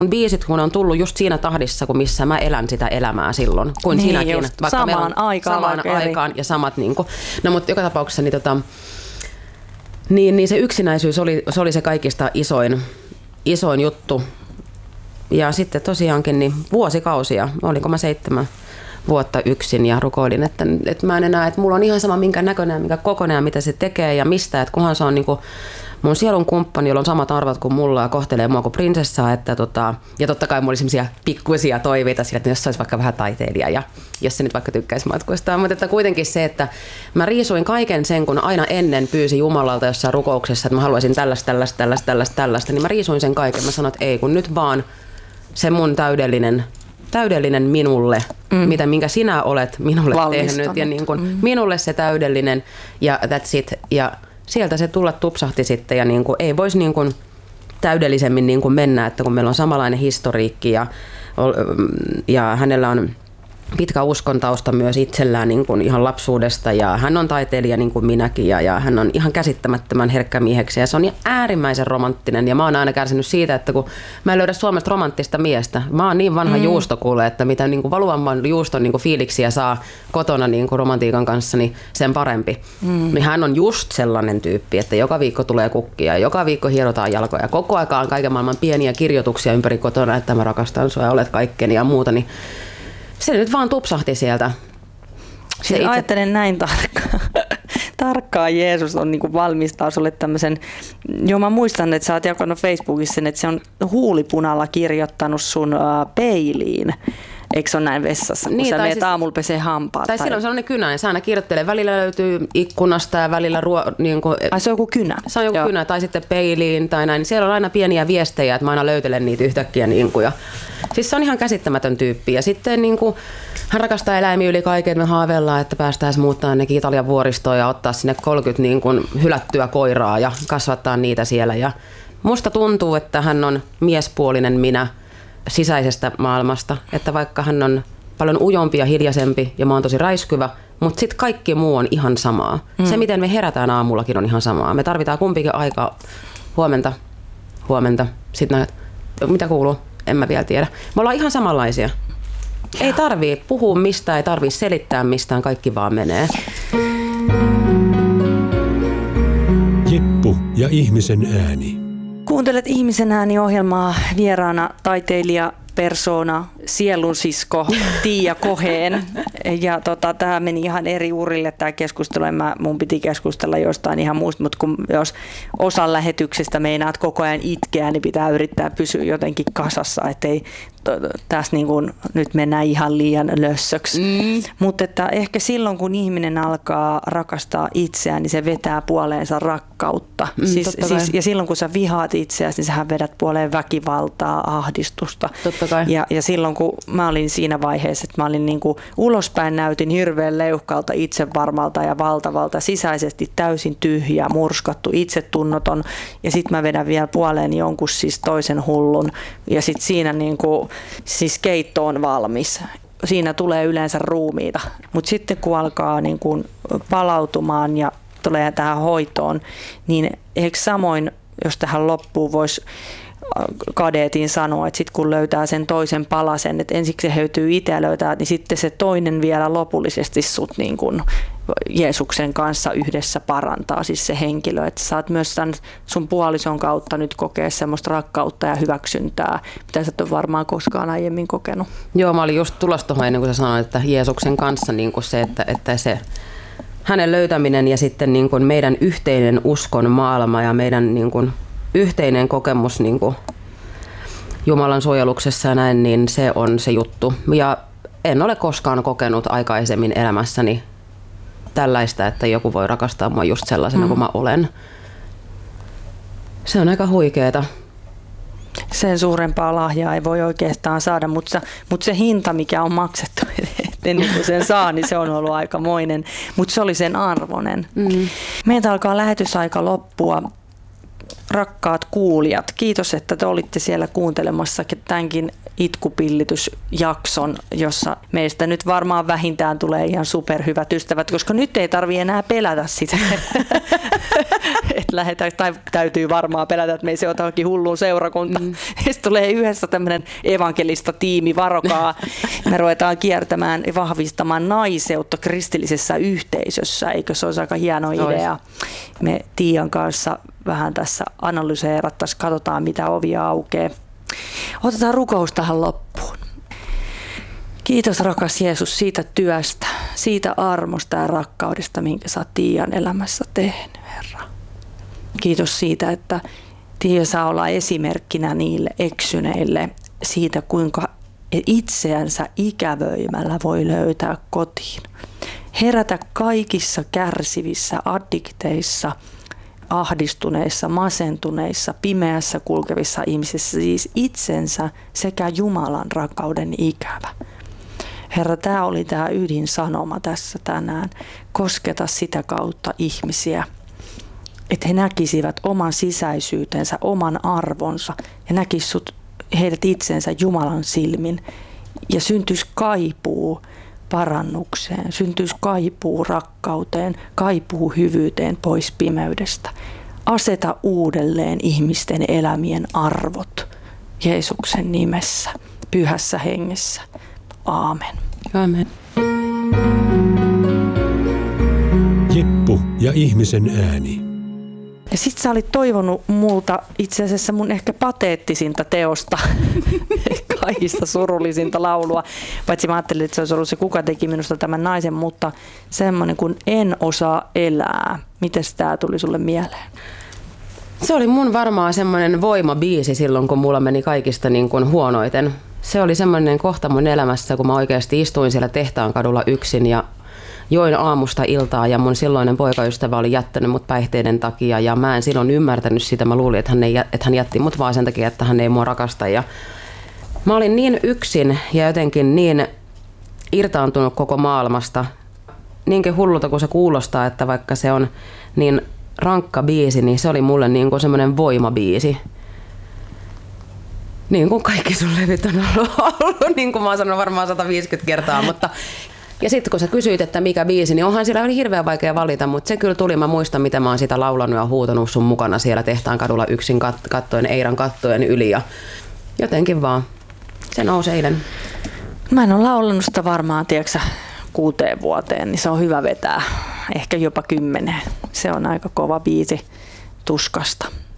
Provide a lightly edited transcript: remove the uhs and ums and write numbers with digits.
biisit, kun on tullut just siinä tahdissa, kun missä mä elän sitä elämää silloin, kuin niin sinäkin. Just, vaikka samaan aikaan ja samat niinku. No mutta joka tapauksessa niin se yksinäisyys oli se kaikista isoin juttu. Ja sitten tosiaankin niin vuosikausia, olinko mä 7 vuotta yksin ja rukoilin, että mä en enää, että mulla on ihan sama minkä näköinen, minkä kokoinen ja mitä se tekee ja mistä, että kunhan se on niinku mun sielun kumppani, jolla on samat arvot kuin mulla ja kohtelee mua kuin prinsessaa, että ja totta kai mulla oli semmoisia pikkuisia toiveita sillä, että jos se olisi vaikka vähän taiteilija ja jos se nyt vaikka tykkäisi matkustaa, mutta että kuitenkin se, että mä riisuin kaiken sen, kun aina ennen pyysin Jumalalta jossain rukouksessa, että mä haluaisin tällaista, niin mä riisuin sen kaiken. Mä sanoin, että ei, kun nyt vaan se mun täydellinen minulle, minkä sinä olet minulle tehnyt ja niin kuin minulle se täydellinen ja that's it. Ja sieltä se tulla tupsahti sitten ja niin kuin ei voisi niin kuin täydellisemmin niin kuin mennä, että kun meillä on samanlainen historiikki ja hänellä on pitkä uskontausta myös itsellään niin kuin ihan lapsuudesta ja hän on taiteilija niin kuin minäkin ja hän on ihan käsittämättömän herkkä mieheksi ja se on äärimmäisen romanttinen ja mä oon aina kärsinyt siitä, että kun mä en löydä Suomesta romanttista miestä, mä oon niin vanha juustokuule, että mitä niin kuin valuamman juuston niin kuin fiiliksiä saa kotona niin kuin romantiikan kanssa, niin sen parempi. Niin hän on just sellainen tyyppi, että joka viikko tulee kukkia, joka viikko hierotaan jalkoja, koko aikaan kaiken maailman pieniä kirjoituksia ympäri kotona, että mä rakastan sua ja olet kaikkeni ja muuta, niin se nyt vaan tupsahti sieltä. Siis ajattelen näin tarkkaan Jeesus on niin valmistaa sulle tämmöisen, mä muistan, että sä oot jakanut Facebookissa sen, että se on huulipunalla kirjoittanut sun peiliin. Eikö se ole näin vessassa, kun sä meet aamulla pesee hampaat? Tai silloin on sellainen kynä, se aina kirjoittelee. Välillä löytyy ikkunasta ja välillä se on joku kynä? Se on joku kynä, tai sitten peiliin tai näin. Siellä on aina pieniä viestejä, että mä aina löytelen niitä yhtäkkiä. Siis se on ihan käsittämätön tyyppi. Ja sitten hän rakastaa eläimiä yli kaiken. Me haaveillaan, että päästäisiin muuttaa ainakin Italian vuoristoon ja ottaa sinne 30 hylättyä koiraa ja kasvattaa niitä siellä. Ja musta tuntuu, että hän on miespuolinen minä sisäisestä maailmasta, että vaikka hän on paljon ujompi ja hiljaisempi ja mä oon tosi räiskyvä, mutta sitten kaikki muu on ihan samaa. Se, miten me herätään aamullakin, on ihan samaa. Me tarvitaan kumpikin aikaa huomenta. Sitten mitä kuuluu? En mä vielä tiedä. Me ollaan ihan samanlaisia. Ei tarvii puhua mistään, ei tarvii selittää mistään, kaikki vaan menee. Jeppu ja ihmisen ääni. Kuuntelet Ihmisen ääni-ohjelmaa, vieraana taiteilija, persoona, sielunsisko Tiia Koheen. Ja tämä meni ihan eri urille tämä keskustelu. Mun piti keskustella jostain ihan muusta, mutta jos osan lähetyksestä meinaat koko ajan itkeä, niin pitää yrittää pysyä jotenkin kasassa, ettei tässä nyt mennään ihan liian lössöksi. Mutta että ehkä silloin, kun ihminen alkaa rakastaa itseään, niin se vetää puoleensa rakkautta. Ja silloin, kun sä vihaat itseäsi, niin sähän vedät puoleen väkivaltaa, ahdistusta. Ja silloin, kun mä olin siinä vaiheessa, että mä olin ulospäin näytin hirveän leuhkalta, itsevarmalta ja valtavalta, sisäisesti täysin tyhjä, murskattu, itsetunnoton. Ja sitten mä vedän vielä puoleen jonkun siis toisen hullun. Ja sitten siinä siis keitto on valmis. Siinä tulee yleensä ruumiita. Mutta sitten kun alkaa palautumaan ja tulee tähän hoitoon, niin ehkä samoin, jos tähän loppuun voisi kadeetin sanoa, että sitten kun löytää sen toisen palasen, että ensiksi se höytyy itse ja löytää, niin sitten se toinen vielä lopullisesti sut Jeesuksen kanssa yhdessä parantaa, siis se henkilö, että saat myös tämän sun puolison kautta nyt kokea semmoista rakkautta ja hyväksyntää, mitä sä et ole varmaan koskaan aiemmin kokenut. Joo, mä olin just tulossa tuohon ennen kuin sä sanoit, että Jeesuksen kanssa se, että se hänen löytäminen ja sitten meidän yhteinen uskon maailma ja meidän yhteinen kokemus Jumalan suojeluksessa ja näin, niin se on se juttu. Ja en ole koskaan kokenut aikaisemmin elämässäni tällaista, että joku voi rakastaa mua just sellaisena kuin mä olen. Se on aika huikeeta. Sen suurempaa lahjaa ei voi oikeastaan saada, mutta se hinta, mikä on maksettu ennen kuin sen saa, niin se on ollut aikamoinen. Mutta se oli sen arvoinen. Meiltä alkaa lähetysaika loppua. Rakkaat kuulijat, kiitos, että te olitte siellä kuuntelemassa tämänkin itkupillitysjakson, jossa meistä nyt varmaan vähintään tulee ihan superhyvät ystävät, koska nyt ei tarvitse enää pelätä sitä, että lähdetään, tai täytyy varmaan pelätä, että me ei se ota johonkin hulluun seurakunta. Ja sitten tulee yhdessä tämmöinen evankelista tiimi, varokaa. Me ruvetaan kiertämään ja vahvistamaan naiseutta kristillisessä yhteisössä. Eikö se olisi aika hieno idea? Me Tiian kanssa vähän tässä analyseerattaisiin, katsotaan mitä ovia aukeaa. Otetaan rukous tähän loppuun. Kiitos rakas Jeesus siitä työstä, siitä armosta ja rakkaudesta, minkä sä oot Tiian elämässä tehnyt, Herra. Kiitos siitä, että Tiia saa olla esimerkkinä niille eksyneille siitä, kuinka itseänsä ikävöimällä voi löytää kotiin. Herätä kaikissa kärsivissä addikteissa, ahdistuneissa, masentuneissa, pimeässä kulkevissa ihmisissä, siis itsensä sekä Jumalan rakkauden ikävä. Herra, tämä oli tämä ydinsanoma tässä tänään. Kosketa sitä kautta ihmisiä, että he näkisivät oman sisäisyytensä, oman arvonsa ja näkisivät heidät itsensä Jumalan silmin ja syntyisi kaipuu parannukseen, syntyisi kaipuu rakkauteen, kaipuu hyvyyteen pois pimeydestä. Aseta uudelleen ihmisten elämien arvot Jeesuksen nimessä, pyhässä hengessä. Aamen. Aamen. Jeppu ja ihmisen ääni. Ja sit sä olit toivonut multa itse asiassa mun ehkä pateettisinta teosta, kaikista surullisinta laulua. Paitsi mä ajattelin, että se olisi ollut se Kuka teki minusta tämän naisen, mutta semmoinen kuin En osaa elää. Mites tää tuli sulle mieleen? Se oli mun varmaan semmoinen voimabiisi silloin, kun mulla meni kaikista niin kuin huonoiten. Se oli semmoinen kohta mun elämässä, kun mä oikeasti istuin siellä Tehtaankadulla yksin ja join aamusta iltaa ja mun silloinen poikaystävä oli jättänyt mut päihteiden takia ja mä en silloin ymmärtänyt sitä. Mä luulin, että hän jätti mut vaan sen takia, että hän ei mua rakasta. Ja mä olin niin yksin ja jotenkin niin irtaantunut koko maailmasta. Niinkin hullulta kuin se kuulostaa, että vaikka se on niin rankka biisi, niin se oli mulle niin kuin semmoinen voimabiisi. Niin kuin kaikki sun levyt on ollut, niin kuin mä oon sanonut varmaan 150 kertaa, mutta ja sitten kun sä kysyit, että mikä biisi, niin onhan siellä oli hirveän vaikea valita, mutta se kyllä tuli, mä muistan, mitä mä oon sitä laulanut ja huutanut sun mukana siellä Tehtaankadulla yksin kattojen, Eiran kattojen yli ja jotenkin vaan, se nousi eilen. Mä en ole laulanut sitä varmaan, tiedätkö 6 vuoteen, niin se on hyvä vetää, ehkä jopa 10. Se on aika kova biisi tuskasta.